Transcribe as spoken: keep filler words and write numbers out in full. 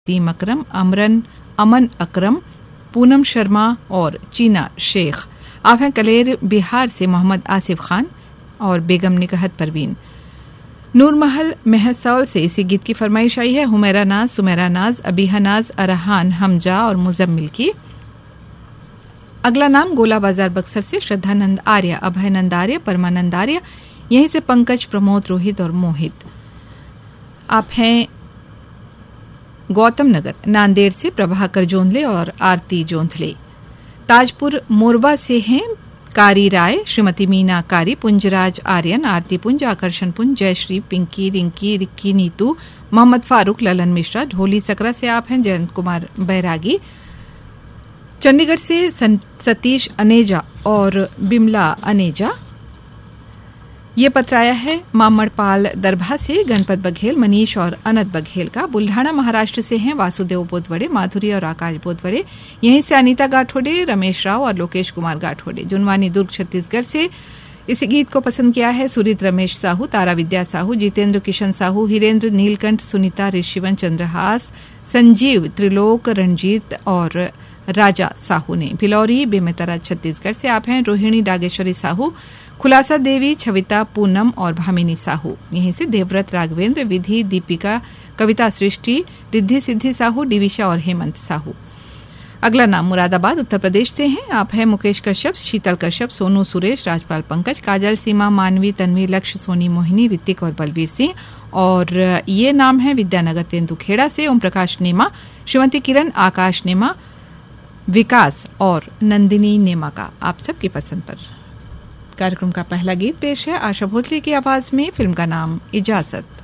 तस्लीम अकरम, अमरन अमन अकरम, पूनम शर्मा और चीना शेख। आप हैं कलेर बिहार से मोहम्मद आसिफ खान और बेगम निकहत परवीन। नूरमहल महसौल से इसी गीत की फरमाइश आई है हुमैरा नाज, सुमेरा नाज, अबीहा नाज, अरहान, हमजा और मुजम्मिल की। अगला नाम गोला बाजार बक्सर से श्रद्धानंद आर्य, अभयनंद आर्य, परमानंद आर्य, यहीं से पंकज, प्रमोद, रोहित और मोहित। आप हैं गौतम नगर नांदेड़ से प्रभाकर जोंधले और आरती जोंधले। ताजपुर मोरबा से हैं कारी राय, श्रीमती मीना कारी, पुंजराज आर्यन, आरती पुंज, आकर्षण पुंज, जयश्री, पिंकी, रिंकी, रिक्की, नीतू, मोहम्मद फारूक, ललन मिश्रा। ढोली सकरा से आप हैं जयंत कुमार बैरागी। चंडीगढ़ से सतीश अनेजा और बिमला अनेजा। ये पत्र आया है मामड़पाल दरभा से गणपत बघेल, मनीष और अनंत बघेल का। बुल्ढाना महाराष्ट्र से हैं वासुदेव बोधवड़े, माधुरी और आकाश बोधवड़े, यहीं से अनीता गाठोडे, रमेश राव और लोकेश कुमार गाठोडे। जुनवानी दुर्ग छत्तीसगढ़ से इस गीत को पसंद किया है सुरित रमेश साहू, तारा विद्या साहू, जितेंद्र किशन साहू, हिरेंद्र, नीलकंठ, सुनीता, ऋषिवन, चंद्रहास, संजीव, त्रिलोक, रणजीत और राजा साहू ने। भिलौरी बेमेतरा छत्तीसगढ़ से आप हैं रोहिणी डागेश्वरी साहू, खुलासा देवी, छविता, पूनम और भामिनी साहू, यहीं से देवव्रत, राघवेंद्र, विधि, दीपिका, कविता सृष्टि, रिद्धि सिद्धि साहू, डिविशा और हेमंत साहू। अगला नाम मुरादाबाद उत्तर प्रदेश से हैं। आप हैं मुकेश कश्यप, शीतल कश्यप, सोनू सुरेश, राजपाल पंकज, काजल, सीमा, मानवी, तन्वी, लक्ष्य, सोनी, मोहिनी, ऋतिक और बलवीर सिंह। और ये नाम है विद्यानगर तेंदुखेड़ा से ओम प्रकाश नेमा, श्रीमती किरण, आकाश नेमा, विकास और नंदिनी नेमा का। आप सबकी पसंद पर कार्यक्रम का पहला गीत पेश है आशा भोसले की आवाज में। फिल्म का नाम इजाजत।